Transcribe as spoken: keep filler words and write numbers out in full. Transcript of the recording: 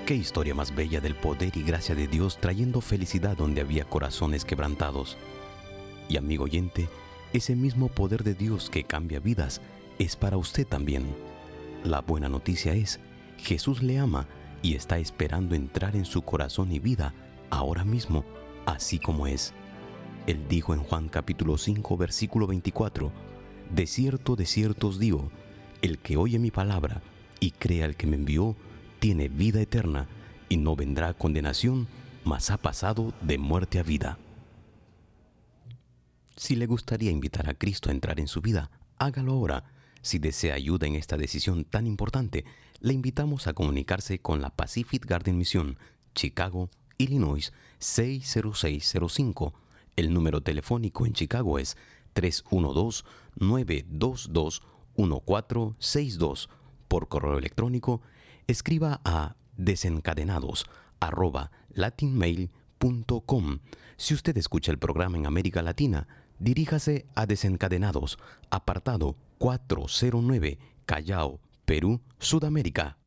Qué historia más bella del poder y gracia de Dios trayendo felicidad donde había corazones quebrantados. Y amigo oyente, ese mismo poder de Dios que cambia vidas es para usted también. La buena noticia es, Jesús le ama y está esperando entrar en su corazón y vida ahora mismo, así como es. Él dijo en Juan capítulo cinco, versículo veinticuatro, «De cierto, de cierto os digo, el que oye mi palabra y crea al que me envió, tiene vida eterna y no vendrá a condenación, mas ha pasado de muerte a vida». Si le gustaría invitar a Cristo a entrar en su vida, hágalo ahora. Si desea ayuda en esta decisión tan importante, le invitamos a comunicarse con la Pacific Garden Mission, Chicago, Illinois seis cero seis cero cinco. El número telefónico en Chicago es tres uno dos, nueve dos dos, uno cuatro seis dos. Por correo electrónico, escriba a desencadenados arroba latinmail punto com. Si usted escucha el programa en América Latina, diríjase a Desencadenados, apartado cuatrocientos nueve, Callao, Perú, Sudamérica.